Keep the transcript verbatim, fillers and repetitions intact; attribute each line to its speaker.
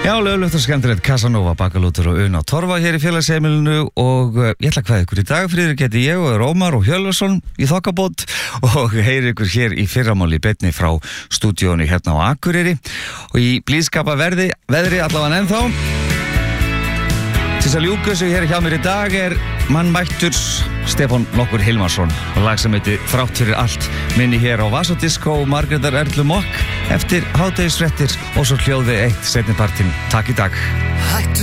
Speaker 1: Já, löglegt og skemmtilegt Casanova, Bakalútur og Una Torfa hér í félagsheimilinu og uh, ég ætla að kveða ykkur í dag. Friðrik heiti ég og er Ómar og Hjölvarsson í þokkabót og heyri ykkur hér í fyrramáli beinni frá stúdíónu hérna á Akureyri og í blíðskapa verði, veðri allavega ennþá. Til þess að ljúka þessu hér hjá mér í dag er mannmættur Stefán Nokkur Hilmarsson og lag sem heitir Þrátt fyrir allt minni hér á Vasadisko og Margrétar Erlu Mokk eftir hádegisfréttir og svo hljóði eitt seinni partinn. Takk í dag.